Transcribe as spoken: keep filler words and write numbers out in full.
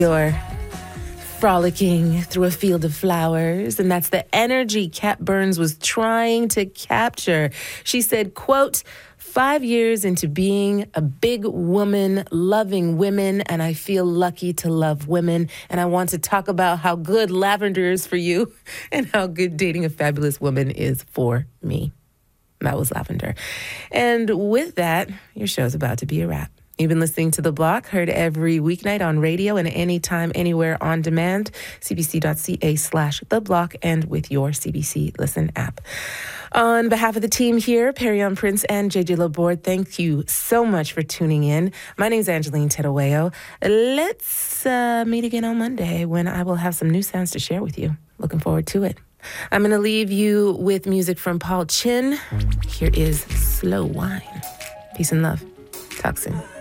You're frolicking through a field of flowers, and that's the energy Kat Burns was trying to capture. She said, quote, five years into being a big woman, loving women, and I feel lucky to love women, and I want to talk about how good lavender is for you and how good dating a fabulous woman is for me. That was Lavender. And with that, your show's about to be a wrap. You've been listening to The Block, heard every weeknight on radio and anytime, anywhere on demand, cbc.ca slash The Block, and with your C B C Listen app. On behalf of the team here, Perion Prince and J J Laborde, thank you so much for tuning in. My name's Angeline Tedaweo. Let's uh, meet again on Monday when I will have some new sounds to share with you. Looking forward to it. I'm going to leave you with music from Paul Chin. Here is Slow Wine. Peace and love. Talk soon.